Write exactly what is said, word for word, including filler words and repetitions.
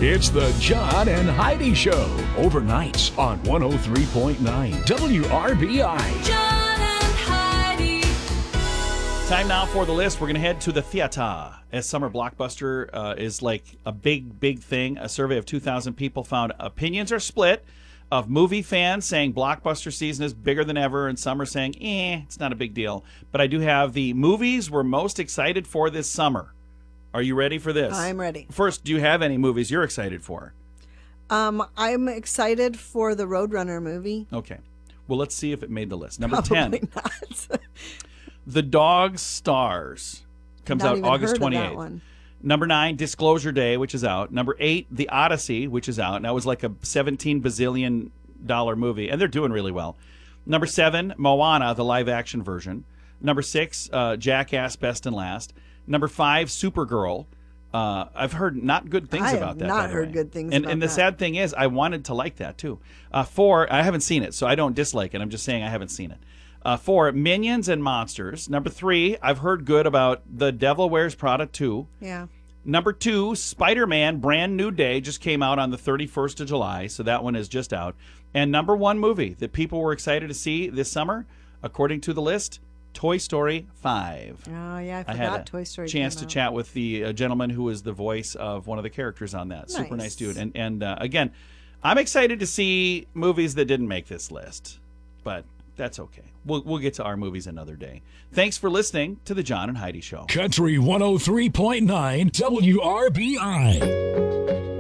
It's the John and Heidi Show, overnights on one oh three point nine W R B I. John and Heidi. Time now for the list. We're going to head to the theater as summer blockbuster uh, is like a big, big thing. A survey of two thousand people found opinions are split of movie fans saying blockbuster season is bigger than ever, and some are saying, eh, it's not a big deal. But I do have the movies we're most excited for this summer. Are you ready for this? I'm ready. First, do you have any movies you're excited for? Um, I'm excited for the Roadrunner movie. Okay. Well, let's see if it made the list. Number Probably ten. not. The Dog Stars comes Not out even August heard of that twenty-eighth. one. Number nine, Disclosure Day, which is out. Number eight, The Odyssey, which is out. And that was like a seventeen bazillion dollar movie, and they're doing really well. Number seven, Moana, the live action version. Number six, uh, Jackass, Best and Last. Number five, Supergirl. Uh, I've heard not good things I about have that. not by the heard way. good things And, about and the that. sad thing is, I wanted to like that too. Uh, four, I haven't seen it, so I don't dislike it. I'm just saying I haven't seen it. Uh, four, Minions and Monsters. Number three, I've heard good about The Devil Wears Prada two. Yeah. Number two, Spider-Man Brand New Day just came out on the thirty-first of July, so that one is just out. And number one movie that people were excited to see this summer, according to the list, Toy Story five. Oh, yeah, I I forgot had a Toy Story chance came to out. chat with the uh, gentleman who was the voice of one of the characters on that. Super nice Nice. dude. And and uh, again, I'm excited to see movies that didn't make this list, but that's okay. We'll we'll get to our movies another day. Thanks for listening to the John and Heidi Show. Country one oh three point nine W R B I.